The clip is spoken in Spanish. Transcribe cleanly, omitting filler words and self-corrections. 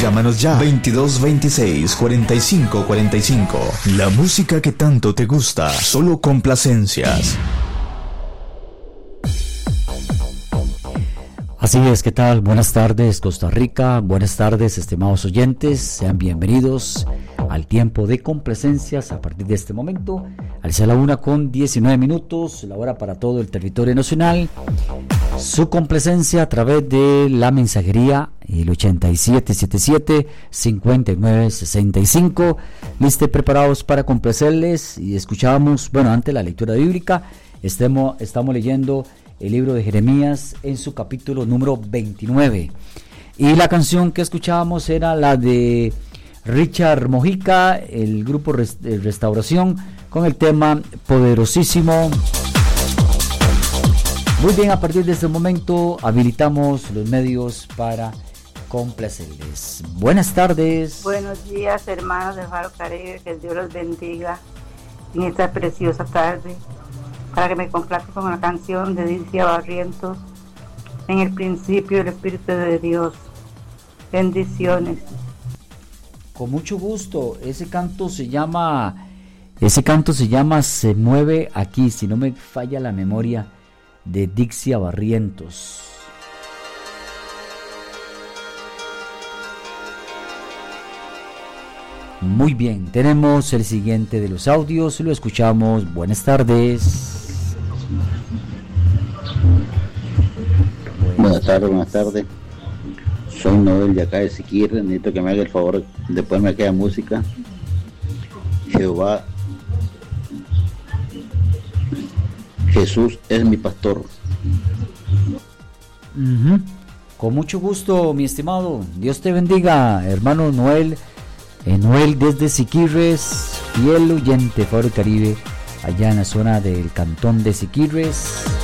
Llámanos ya 2226-4545. La música que tanto te gusta, solo complacencias. Así es, ¿qué tal? Buenas tardes, Costa Rica. Buenas tardes, estimados oyentes. Sean bienvenidos al tiempo de complacencias a partir de este momento. Al ser la 1:19, la hora para todo el territorio nacional. Su complacencia a través de la mensajería, el 8777-5965. Listos preparados para complacerles y escuchamos, antes la lectura bíblica, estamos leyendo el libro de Jeremías en su capítulo número 29. Y la canción que escuchábamos era la de Richard Mojica, el grupo Restauración, con el tema Poderosísimo. Muy bien, a partir de este momento habilitamos los medios para complacerles. Buenas tardes. Buenos días, hermanos de Faro Caribe, que Dios los bendiga en esta preciosa tarde. Para que me complazca con la canción de Dicia Barrientos, En el principio el Espíritu de Dios. Bendiciones. Con mucho gusto. Ese canto se llama Se mueve aquí, si no me falla la memoria, de Dicia Barrientos. Muy bien, tenemos el siguiente de los audios, lo escuchamos. Buenas tardes. Buenas tardes. Soy Noel de acá de Siquirre. Necesito que me haga el favor de ponerme aquella música. Jehová, Jesús es mi pastor. Con mucho gusto, mi estimado. Dios te bendiga, hermano Noel. Noel desde Siquirres, fiel oyente Faro Caribe, allá en la zona del cantón de Siquirres.